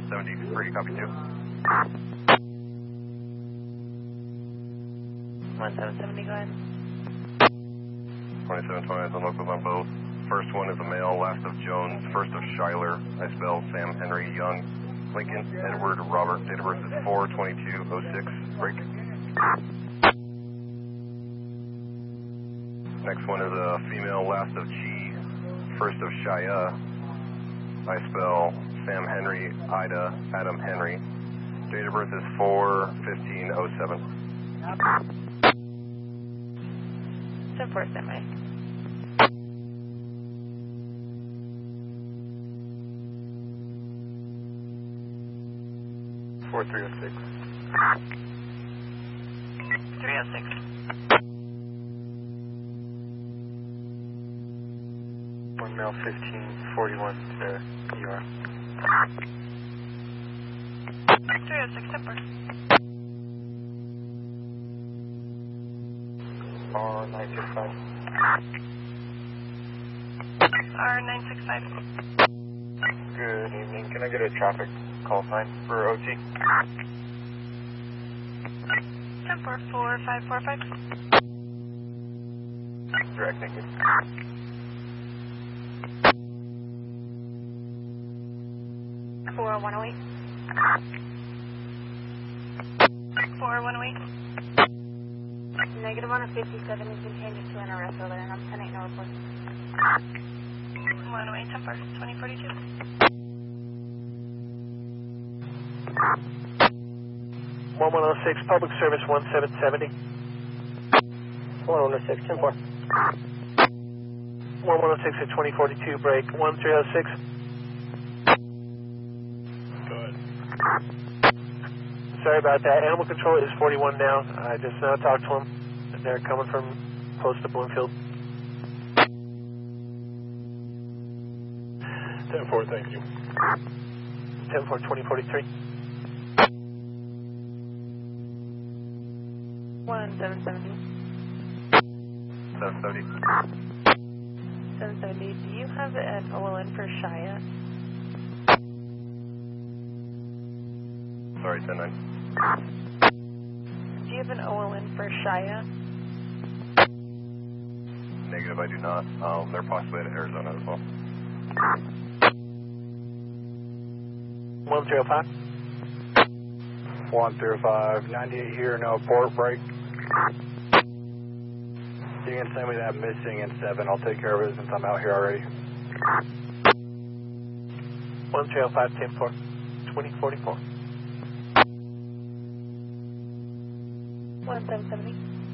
73, copy 2. 1770, go ahead. 2720 is on locals on both. First one is a male, last of Jones, first of Schuyler. I spell Sam Henry Young. Lincoln Edward Robert, date of birth is 4/22/06. Break. Next one is a female, last of G, first of Shia. I spell Sam Henry Ida Adam Henry. Date of birth is 4/15/07. 10-4, stand by. Four 306. 306. One male 1541 to ER. 306, 10-4. R965. R965. Good evening. Can I get a traffic call sign for OT? 10-4-4545. Direct, thank you. 4108. 4108. Negative on a 57, you can change it to an arrest over there, and I'm 10-8, no report. 108, 10-4, 2042. 1106, public service 1770. 1106, 10-4. 1106 at 2042, break 1306. Go ahead. Sorry about that. Animal control is 41 now. I just now talked to them. They're coming from close to Bloomfield. 10-4, thank you. 10-4, 2043. 1770. 770. 770. Do you have an OLN for Shia? Sorry, 10-9. Do you have an OLN for Shia? Negative, I do not. They're possibly at Arizona as well. 105. 105, 98 here, no port break. You can send me that missing in 7. I'll take care of it since I'm out here already. 1305, 10-4, 2044. 1770.